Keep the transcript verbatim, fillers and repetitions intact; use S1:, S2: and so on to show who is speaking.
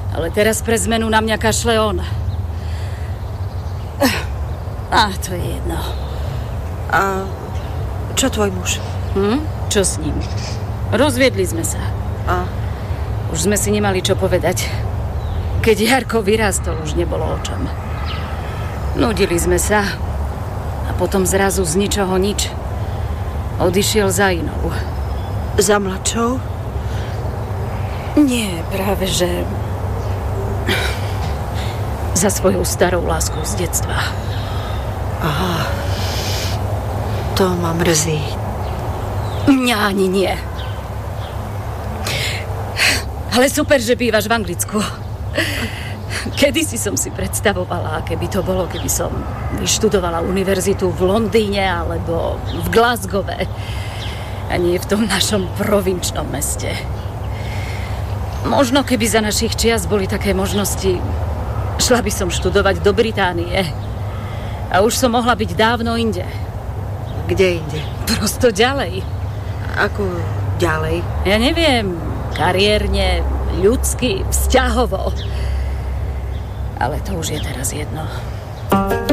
S1: Ale teraz pre zmenu na mňa kašle on. A to je jedno.
S2: A čo tvoj muž?
S1: Hm? Čo s ním? Rozviedli sme sa.
S2: A?
S1: Už sme si nemali čo povedať. Keď Jarko vyrástol, už nebolo o čom. Nudili sme sa. A potom zrazu z ničoho nič odišiel za inou.
S2: Za mladšou?
S1: Nie, práve že... za svojou starou láskou z detstva.
S2: Aha. To ma mrzí.
S1: Mňa ani nie. Ale super, že bývaš v Anglicku. Kedysi som si predstavovala, keby to bolo, keby som vyštudovala univerzitu v Londýne alebo v Glasgowe. A nie v tom našom provinčnom meste. Možno keby za našich čias boli také možnosti, šla by som študovať do Británie. A už som mohla byť dávno inde.
S2: Kde inde?
S1: Prosto ďalej.
S2: Ako ďalej?
S1: Ja neviem, kariérne, ľudsky, vzťahovo. Ale to už je teraz jedno.